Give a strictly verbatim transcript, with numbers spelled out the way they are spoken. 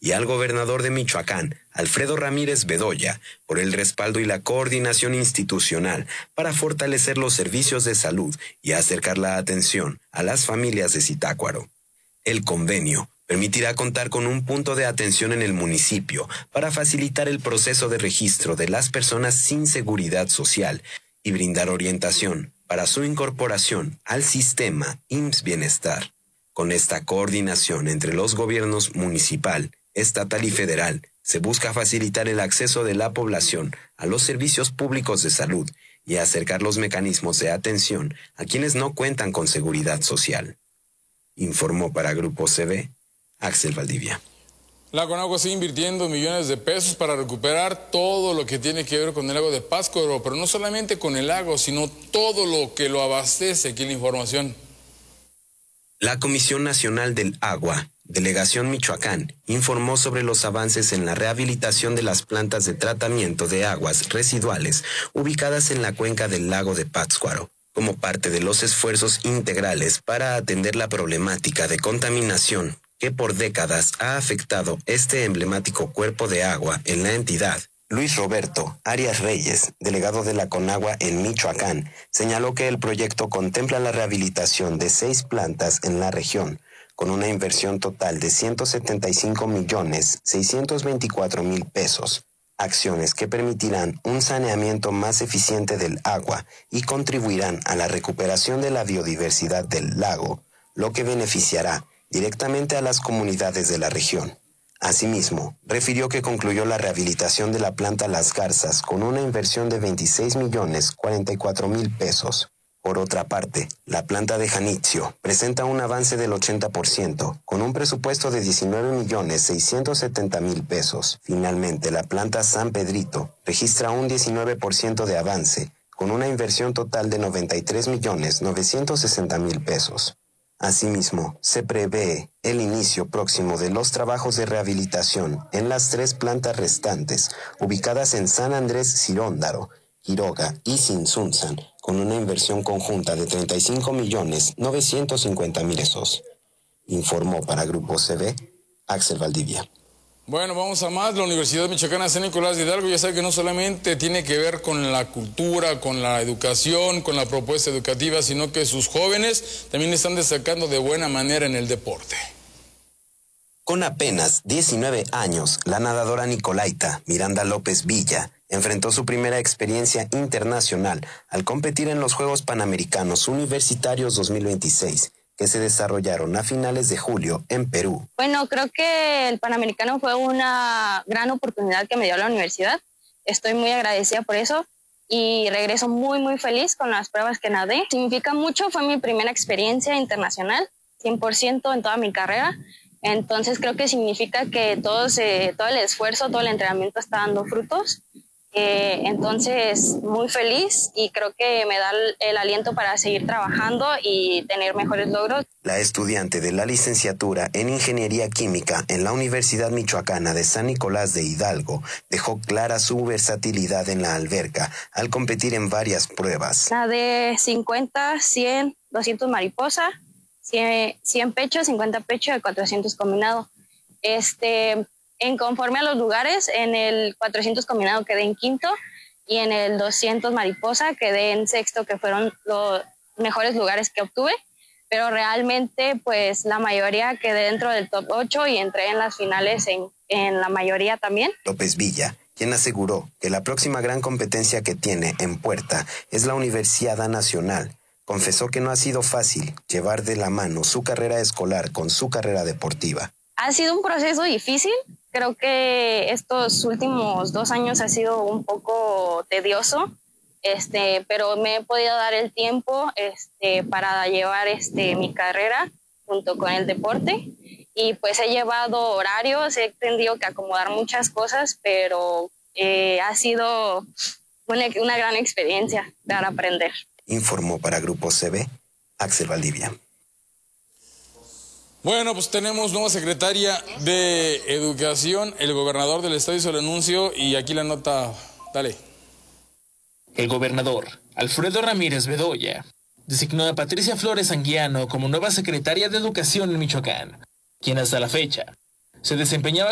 y al gobernador de Michoacán, Alfredo Ramírez Bedoya, por el respaldo y la coordinación institucional para fortalecer los servicios de salud y acercar la atención a las familias de Zitácuaro. El convenio permitirá contar con un punto de atención en el municipio para facilitar el proceso de registro de las personas sin seguridad social y brindar orientación para su incorporación al sistema I M S S Bienestar. Con esta coordinación entre los gobiernos municipal, estatal y federal, se busca facilitar el acceso de la población a los servicios públicos de salud y acercar los mecanismos de atención a quienes no cuentan con seguridad social. Informó para Grupo C V, Axel Valdivia. La Conagua sigue invirtiendo millones de pesos para recuperar todo lo que tiene que ver con el lago de Pátzcuaro, pero no solamente con el lago, sino todo lo que lo abastece. Aquí la información. La Comisión Nacional del Agua, Delegación Michoacán, informó sobre los avances en la rehabilitación de las plantas de tratamiento de aguas residuales ubicadas en la cuenca del lago de Pátzcuaro, como parte de los esfuerzos integrales para atender la problemática de contaminación que por décadas ha afectado este emblemático cuerpo de agua en la entidad. Luis Roberto Arias Reyes, delegado de la Conagua en Michoacán, señaló que el proyecto contempla la rehabilitación de seis plantas en la región, con una inversión total de ciento setenta y cinco millones seiscientos veinticuatro mil pesos, acciones que permitirán un saneamiento más eficiente del agua y contribuirán a la recuperación de la biodiversidad del lago, lo que beneficiará directamente a las comunidades de la región. Asimismo, refirió que concluyó la rehabilitación de la planta Las Garzas con una inversión de veintiséis millones cuarenta y cuatro mil pesos. Por otra parte, la planta de Janitzio presenta un avance del ochenta por ciento, con un presupuesto de diecinueve millones seiscientos setenta mil pesos. Finalmente, la planta San Pedrito registra un diecinueve por ciento de avance, con una inversión total de noventa y tres millones novecientos sesenta mil pesos. Asimismo, se prevé el inicio próximo de los trabajos de rehabilitación en las tres plantas restantes, ubicadas en San Andrés Ciróndaro, Quiroga y Sinsunzan, con una inversión conjunta de treinta y cinco millones novecientos cincuenta mil pesos. Informó para Grupo C V, Axel Valdivia. Bueno, vamos a más. La Universidad Michoacana San Nicolás de Hidalgo ya sabe que no solamente tiene que ver con la cultura, con la educación, con la propuesta educativa, sino que sus jóvenes también están destacando de buena manera en el deporte. Con apenas diecinueve años, la nadadora nicolaita Miranda López Villa enfrentó su primera experiencia internacional al competir en los Juegos Panamericanos Universitarios dos mil veintiséis, que se desarrollaron a finales de julio en Perú. Bueno, creo que el Panamericano fue una gran oportunidad que me dio la universidad. Estoy muy agradecida por eso y regreso muy, muy feliz con las pruebas que nadé. Significa mucho, fue mi primera experiencia internacional, cien por ciento en toda mi carrera. Entonces creo que significa que todo, se, todo el esfuerzo, todo el entrenamiento está dando frutos. Eh, entonces, muy feliz y creo que me da el, el aliento para seguir trabajando y tener mejores logros. La estudiante de la licenciatura en Ingeniería Química en la Universidad Michoacana de San Nicolás de Hidalgo dejó clara su versatilidad en la alberca al competir en varias pruebas. Nadé cincuenta, cien, doscientos mariposa, cien, cien pecho, cincuenta pecho y cuatrocientos combinado. Este... En conforme a los lugares, en el cuatrocientos combinado quedé en quinto y en el doscientos mariposa quedé en sexto, que fueron los mejores lugares que obtuve, pero realmente pues la mayoría quedé dentro del top ocho y entré en las finales en, en la mayoría también. López Villa, quien aseguró que la próxima gran competencia que tiene en puerta es la Universiada Nacional, confesó que no ha sido fácil llevar de la mano su carrera escolar con su carrera deportiva. Ha sido un proceso difícil. Creo que estos últimos dos años ha sido un poco tedioso, este, pero me he podido dar el tiempo este, para llevar este, mi carrera junto con el deporte. Y pues he llevado horarios, he tenido que acomodar muchas cosas, pero eh, ha sido una, una gran experiencia para aprender. Informó para Grupo C V, Axel Valdivia. Bueno, pues tenemos nueva secretaria de Educación. El gobernador del estado hizo el anuncio y aquí la nota. Dale. El gobernador, Alfredo Ramírez Bedoya, designó a Patricia Flores Anguiano como nueva secretaria de Educación en Michoacán, quien hasta la fecha se desempeñaba